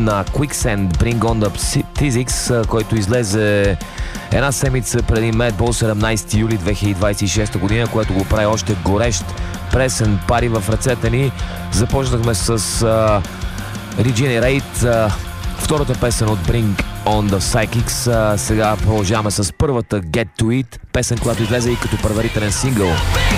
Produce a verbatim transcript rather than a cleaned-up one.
на Quicksand Bring on the Physics, който излезе една седмица преди Madball, седемнайсети юли две хиляди двайсет и шеста година, което го прави още горещ, пресен, пари в ръцете ни. Започнахме с uh, Regenerate, uh, втората песен от Bring on the Psychics. Uh, сега продължаваме с първата Get to It, песен, която излезе и като предварителен сингъл.